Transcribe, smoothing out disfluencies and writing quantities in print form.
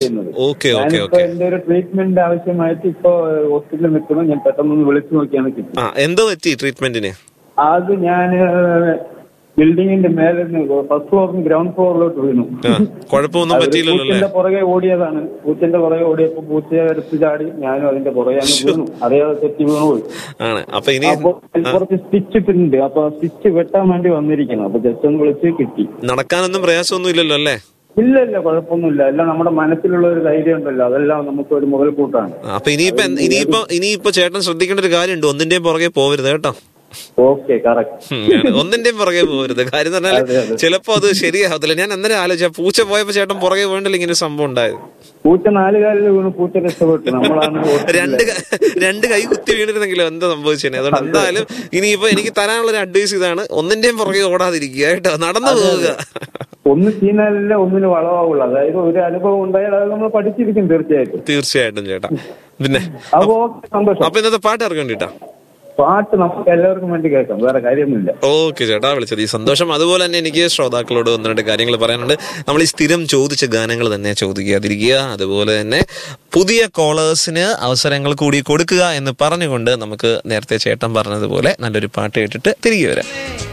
Okay okay ഞാനിപ്പോ okay. എന്റെ ഒരു ട്രീറ്റ്മെന്റ് ആവശ്യമായിട്ട് ഇപ്പോ ഹോസ്പിറ്റലിൽ നിൽക്കുന്നു. ഞാൻ പെട്ടെന്ന് വിളിച്ചു നോക്കിയാണ് കിട്ടി. എന്തോ പറ്റി ട്രീറ്റ്മെന്റിന്? അത് ഞാൻ ബിൽഡിങ്ങിന്റെ മേലെ ഫസ്റ്റ് ഫ്ലോറിന് ഗ്രൗണ്ട് ഫ്ലോറിലോട്ട് വീണു. കുഴപ്പമൊന്നും പറ്റിയില്ലല്ലോ അല്ലേ? പൂച്ചന്റെ പുറകെ ഓടിയതാണ്. പൂച്ചന്റെ പുറകെ ഓടിയപ്പോ പൂച്ചയെ എടുത്ത് ചാടി ഞാനും അതിന്റെ പുറകെ അങ്ങ് വീണു. അറിയാതെ തെറ്റി വീണു പോയി. ആണ്. അപ്പൊ ഇനി കുറച്ച് സ്റ്റിച്ച് ഇട്ടിട്ടുണ്ട്. അപ്പൊ സ്റ്റിച്ച് വെട്ടാൻ വേണ്ടി വന്നിരിക്കുന്നു. അപ്പൊ ജസ്റ്റ് ഒന്ന് വിളിച്ച് കിട്ടി. നടക്കാനൊന്നും പ്രയാസമൊന്നും ഇല്ലല്ലോ അല്ലേ? ഇല്ല കുഴപ്പമൊന്നുമില്ല. എല്ലാം നമ്മുടെ മനസ്സിലുള്ള ഒരു ധൈര്യം ഉണ്ടല്ലോ, അതെല്ലാം നമുക്ക് ഒരു മുതൽക്കൂട്ടാണ്. അപ്പൊ ഇനിയിപ്പോ ചേട്ടൻ ശ്രദ്ധിക്കേണ്ട ഒരു കാര്യമുണ്ട്. ഒന്നിന്റെയും പുറകെ പോവരുത് കേട്ടോ. Okay, correct. ഒന്നിന്റെയും പുറകെ പോകരുത്. കാര്യം എന്ന് പറഞ്ഞാൽ ചിലപ്പോ അത് ശരിയാവത്തില്ല. ഞാൻ അന്നേരം ആലോചിച്ച പൂച്ച പോയപ്പോ ചേട്ടൻ പുറകെ പോകണ്ടല്ലോ ഇങ്ങനെ സംഭവം ഉണ്ടായത്. പൂച്ച 4 കാലിൽ വീണ് പൂച്ച രക്ഷപ്പെട്ടു. നമ്മളാണ് രണ്ട് കൈ കുത്തി വീണിരുന്നെങ്കിലും എന്താ സംഭവിച്ചേ? അതുകൊണ്ട് എന്തായാലും ഇനിയിപ്പോ എനിക്ക് തരാനുള്ള ഒരു അഡ്വൈസ് ഇതാണ്, ഒന്നിന്റെയും പുറകെ ഓടാതിരിക്കുക കേട്ടോ, നടന്നു പോവുക. ഒന്ന് ചീനാലല്ലേ ഒന്നിന് വളമാവുള്ളൂ. അതായത് ഒരു അനുഭവം ഉണ്ടായാൽ അത് നമ്മൾ പഠിച്ചിരിക്കും തീർച്ചയായിട്ടും ചേട്ടാ. പിന്നെ സന്തോഷം. അപ്പൊ ഇന്നത്തെ പാട്ട് ഇറക്കണ്ടിട്ടാ? പാട്ട് നമുക്ക് എല്ലാവർക്കും വേണ്ടി കേൾക്കാം, വേറെ കാര്യമൊന്നുമില്ല. ഓക്കെ ചേട്ടാ, വിളിച്ചത് ഈ സന്തോഷം. അതുപോലെ തന്നെ എനിക്ക് ശ്രോതാക്കളോട് 1-2 കാര്യങ്ങൾ പറയാനുണ്ട്. നമ്മൾ ഈ സ്ഥിരം ചോദിച്ച ഗാനങ്ങൾ തന്നെ ചോദിക്കാതിരിക്കുക. അതുപോലെ തന്നെ പുതിയ കോളേഴ്സിന് അവസരങ്ങൾ കൂടി കൊടുക്കുക എന്ന് പറഞ്ഞുകൊണ്ട് നമുക്ക് നേരത്തെ ചേട്ടൻ പറഞ്ഞതുപോലെ നല്ലൊരു പാട്ട് കേട്ടിട്ട് തിരികെ വരാം.